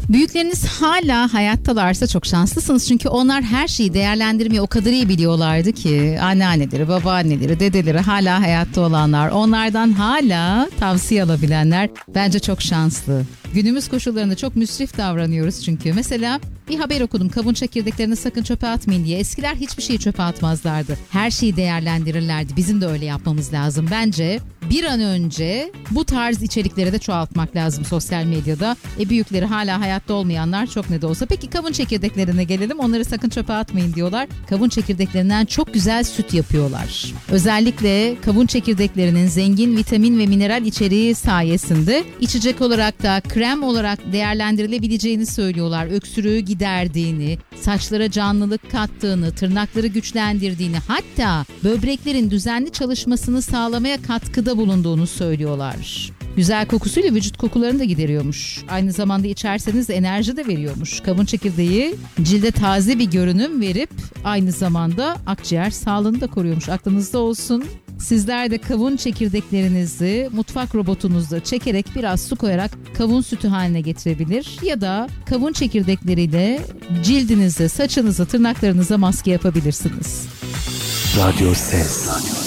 Büyükleriniz hala hayattalarsa çok şanslısınız. Çünkü onlar her şeyi değerlendirmeyi o kadar iyi biliyorlardı ki. Anneanneleri, babaanneleri, dedeleri hala hayatta olanlar. Onlardan hala tavsiye alabilenler bence çok şanslı. Günümüz koşullarında çok müsrif davranıyoruz çünkü. Mesela bir haber okudum, kavun çekirdeklerini sakın çöpe atmayın diye. Eskiler hiçbir şeyi çöpe atmazlardı. Her şeyi değerlendirirlerdi. Bizim de öyle yapmamız lazım. Bence bir an önce bu tarz içerikleri de çoğaltmak lazım sosyal medyada. Büyükleri hala hayatta olmayanlar çok ne de olsa. Peki kavun çekirdeklerine gelelim. Onları sakın çöpe atmayın diyorlar. Kavun çekirdeklerinden çok güzel süt yapıyorlar. Özellikle kavun çekirdeklerinin zengin vitamin ve mineral içeriği sayesinde içecek olarak da krem olarak değerlendirilebileceğini söylüyorlar. Öksürüğü giderdiğini, saçlara canlılık kattığını, tırnakları güçlendirdiğini, hatta böbreklerin düzenli çalışmasını sağlamaya katkıda bulunduğunu söylüyorlar. Güzel kokusuyla vücut kokularını da gideriyormuş. Aynı zamanda içerseniz enerji de veriyormuş. Kavun çekirdeği cilde taze bir görünüm verip aynı zamanda akciğer sağlığını da koruyormuş. Aklınızda olsun. Sizler de kavun çekirdeklerinizi mutfak robotunuzda çekerek biraz su koyarak kavun sütü haline getirebilir ya da kavun çekirdekleriyle cildinize, saçınıza, tırnaklarınıza maske yapabilirsiniz. Radyo Ses.